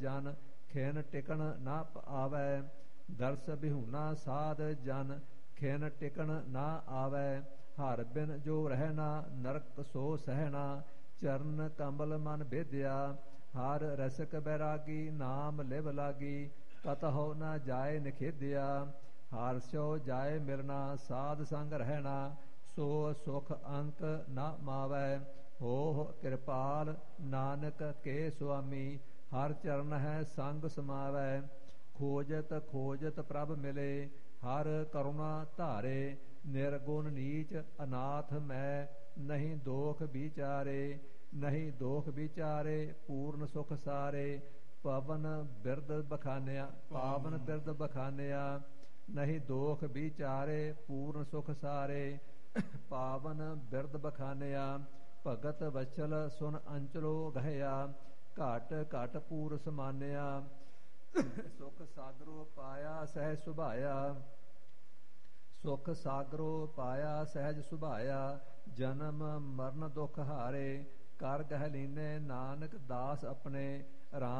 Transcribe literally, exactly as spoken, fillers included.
ਜਨ ਖਿਨ ਟਿਕਣ ਨਾ ਆਵੈ। ਦਰਸ ਬਿਹੂਨਾ ਸਾਧ ਜਨ ਖਿਨ ਟਿਕਣ ਨਾ ਆਵੈ। ਹਰ ਬਿਨ ਜੋ ਰਹਿਣਾ ਨਰਕ ਸੋ ਸਹਿਣਾ। ਚਰਨ ਕਮਲ ਮਨ ਭੇਦਿਆ ਹਰ ਰਸਕ ਬੈਰਾਗੀ। ਨਾਮ ਲਿਵ ਲਾਗੀ ਕਤਹੁ ਨਾ ਜਾਏ ਨਿਖੇਦਿਆ। ਹਰ ਸਿਓ ਜਾਏ ਮਿਲਣਾ ਸਾਧ ਸੰਗ ਰਹਿਣਾ। ਸੋ ਸੁਖ ਅੰਤ ਨਾ ਮਾਵੈ। ਹੋਹੁ ਕਿਰਪਾਲ ਨਾਨਕ ਕੇ ਸੁਆਮੀ। ਹਰ ਚਰਨ ਹੈ ਸੰਗ ਸਮਾਵੈ। ਖੋਜਤ ਖੋਜਤ ਪ੍ਰਭ ਮਿਲੇ ਹਰ ਕਰੁਣਾ ਧਾਰੇ। ਨਿਰਗੁਣ ਨੀਚ ਅਨਾਥ ਮੈਂ ਨਹੀਂ ਦੋਖ ਵਿਚਾਰੇ। ਨਹੀਂ ਦੋਖ ਵਿਚਾਰੇ ਪੂਰਨ ਸੁਖ ਸਾਰੇ। ਪਵਨ ਬਿਰਦ ਬਖਾਨਿਆ ਪਾਵਨ ਬਿਰਦ ਬਖਾਨਿਆ। ਨਹੀਂ ਦੋਖ ਵਿਚਾਰੇ ਪੂਰਨ ਸੁਖ ਸਾਰੇ। ਪਾਵਨ ਬਿਰਦ ਬਖਾਨਿਆ ਭਗਤ ਵਚਲ ਸੁਨ ਅੰਚਲੋ ਗਹਿਆ। ਘਟ ਘਟ ਪੂਰ ਸਮਾਨਿਆ। ਸੁਖ ਸਾਗਰੋ ਪਾਇਆ ਸਹਿਜ ਸੁਭਾਇਆ। ਸੁਖ ਸਾਗਰੋ ਪਾਇਆ ਸਹਿਜ ਸੁਭਾਇਆ। ਜਨਮ ਮਰਨ ਦੁਖ ਹਾਰੇ ਕਰ ਗਹਿ ਲੀਨੇ ਨਾਨਕ ਦਾਸ ਆਪਣੇ। ਰਾਮ